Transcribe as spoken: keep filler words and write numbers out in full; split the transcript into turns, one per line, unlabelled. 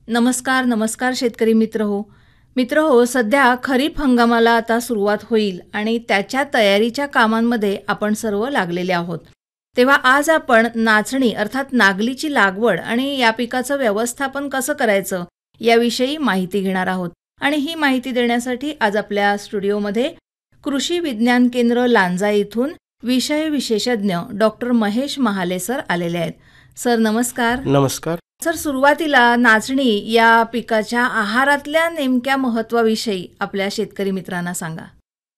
नमस्कार नमस्कार शेतकरी मित्र हो मित्र हो सध्या खरीप हंगामाला आता सुरुवात होईल आणि त्याच्या तयारीच्या कामांमध्ये आपण सर्व लागलेले आहोत. तेव्हा आज आपण नाचणी अर्थात नागलीची लागवड आणि या पिकाचं व्यवस्थापन कसं करायचं याविषयी माहिती घेणार आहोत. आणि ही माहिती देण्यासाठी आज आपल्या स्टुडिओमध्ये कृषी विज्ञान केंद्र लांजा येथून विषय विशेषज्ञ डॉक्टर महेश महाले सर आलेले आहेत. सर नमस्कार.
नमस्कार
सर, सुरुवातीला नाचणी या पिकाच्या आहारातल्या नेमक्या महत्त्वाविषयी आपल्या शेतकरी मित्रांना सांगा.